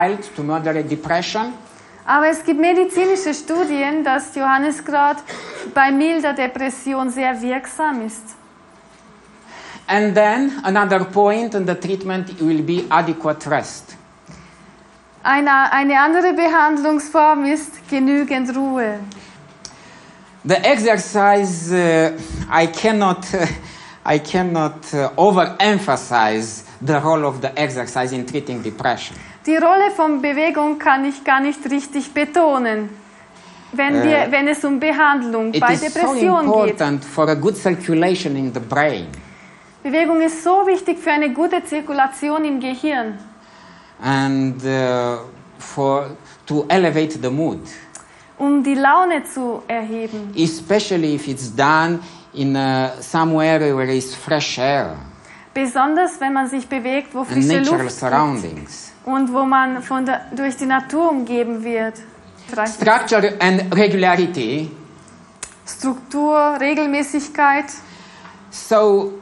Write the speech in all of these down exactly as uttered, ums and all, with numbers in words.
to moderate depression. Aber es gibt medizinische Studien, dass Johanniskraut bei milder Depression sehr wirksam ist. And then another point in the treatment will be adequate rest. Eine, eine andere Behandlungsform ist genügend Ruhe. The exercise, uh, I cannot, uh, I cannot uh, overemphasize the role of the exercise in treating depression. Die Rolle von Bewegung kann ich gar nicht richtig betonen, wenn, Äh, wir, wenn es um Behandlung It bei is so Depression geht. important for a good circulation in the brain Bewegung ist so wichtig für eine gute Zirkulation im Gehirn and uh, for to elevate the mood, um die Laune zu erheben. especially if it's done in uh, somewhere where there is fresh air Besonders wenn man sich bewegt, wo and frische natural Luft surroundings. gibt und wo man von der, durch die Natur umgeben wird. Structure and regularity. Struktur, Regelmäßigkeit. So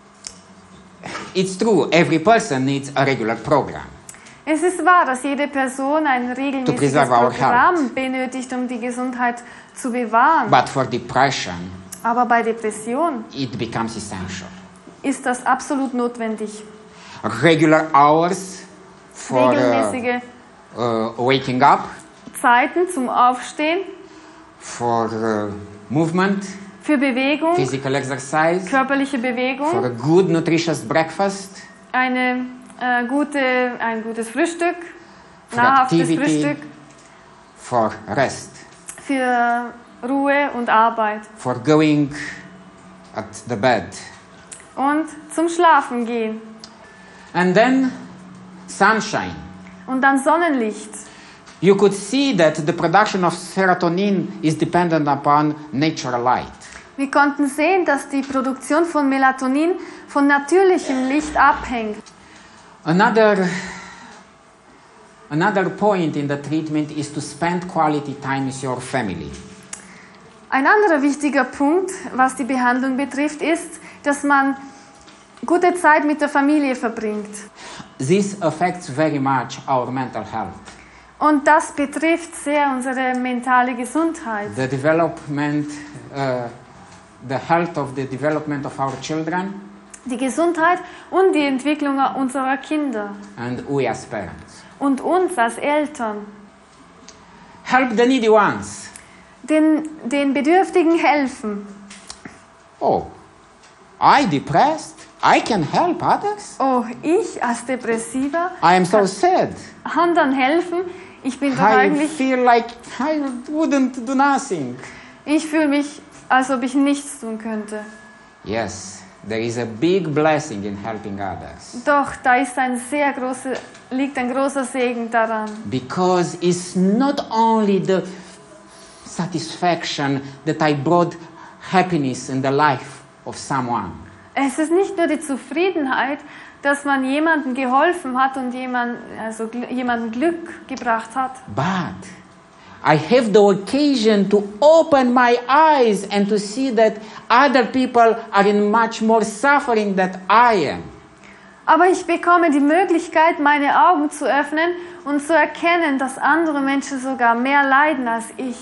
it's true, every person needs a regular program. Es ist wahr, dass jede Person ein To regelmäßiges preserve our Programm health. benötigt, um die Gesundheit zu bewahren. But for depression, Aber bei Depression it becomes essential. ist das absolut notwendig. Regular hours for uh, Regelmäßige uh, waking up, Zeiten zum Aufstehen, for uh, movement, für Bewegung, physical exercise, körperliche for a Bewegung, good nutritious breakfast, eine, äh, gute, ein gutes Frühstück, for nahrhaftes activity, Frühstück, for rest, für Ruhe und Arbeit for going at the bed. und zum Schlafen gehen. And then sunshine. Und dann Sonnenlicht. You could see that the production of serotonin is dependent upon natural light. Wir konnten sehen, dass die Produktion von Melatonin von natürlichem Licht abhängt. Another, another point in the treatment is to spend quality time with your family. Ein anderer wichtiger Punkt, was die Behandlung betrifft, ist, dass man gute Zeit mit der Familie verbringt. This affects very much our mental health. Und das betrifft sehr unsere mentale Gesundheit. The development, uh, the health of the development of our children Die Gesundheit und die Entwicklung unserer Kinder. and we as parents. Und uns als Eltern. Help the needy ones. Den, den Bedürftigen helfen. Oh, I depressed? I can help others? Oh, ich als Depressiver I am so sad. anderen helfen. Ich bin doch I eigentlich, feel like I wouldn't do nothing. ich fühle mich, als ob ich nichts tun könnte. Yes, there is a big blessing in helping others. Doch, da ist ein sehr großer, liegt ein großer Segen daran. Because it's not only the satisfaction that I brought happiness in the life of someone. Es ist nicht nur die Zufriedenheit, dass man jemandem geholfen hat und jemand, also gl- jemandem Glück gebracht hat. But I have the occasion to open my eyes and to see that other people are in much more suffering than I am. Aber ich bekomme die Möglichkeit, meine Augen zu öffnen und zu erkennen, dass andere Menschen sogar mehr leiden als ich.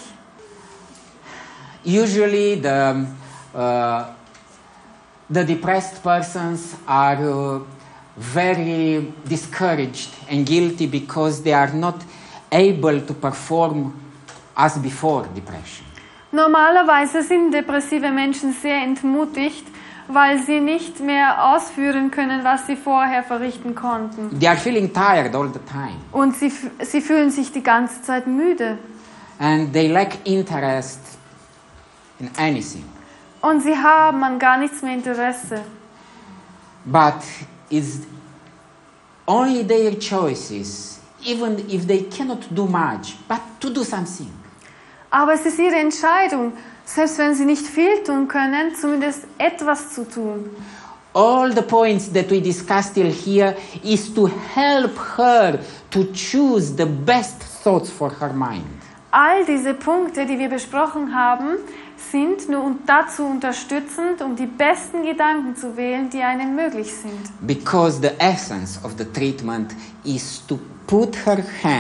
Usually the, uh, the depressed persons are uh, very discouraged and guilty because they are not able to perform as before depression. Normalerweise sind depressive Menschen sehr entmutigt, weil sie nicht mehr ausführen können, was sie vorher verrichten konnten. They are feeling tired all the time Und sie, f- sie fühlen sich die ganze Zeit müde. and they lack interest in anything. Und sie haben an gar nichts mehr Interesse. But it's only their choices, even if they cannot do much, but to do something. Aber es ist ihre Entscheidung, selbst wenn sie nicht viel tun können, zumindest etwas zu tun. All the points that we discussed till here is to help her to choose the best thoughts for her mind. All diese Punkte, die wir besprochen haben, sind nur und dazu unterstützend, um die besten Gedanken zu wählen, die einem möglich sind. Because the essence of the treatment is to put her hand